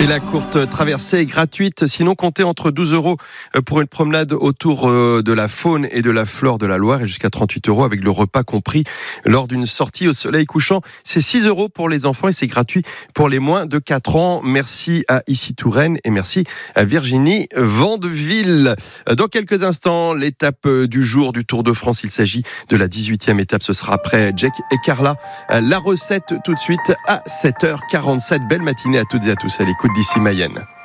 Et la courte traversée est gratuite, sinon comptez entre 12 € pour une promenade autour de la faune et de la flore de la Loire et jusqu'à 38 € avec le repas compris lors d'une sortie au soleil couchant. C'est 6 € pour les enfants et c'est gratuit pour les moins de 4 ans. Merci à Ici Touraine et merci à Virginie Vandeville. Dans quelques instants, l'étape du jour du Tour de France. Il s'agit de la 18e étape. Ce sera après Jack et Carla. La recette tout de suite à 7h47. Belle matinée à toutes et à tous à l'écoute d'Ici Mayenne.